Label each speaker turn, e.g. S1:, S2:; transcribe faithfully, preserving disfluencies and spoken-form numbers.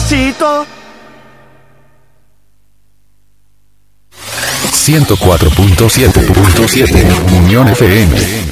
S1: necesito.
S2: ciento cuatro punto siete Unión F M.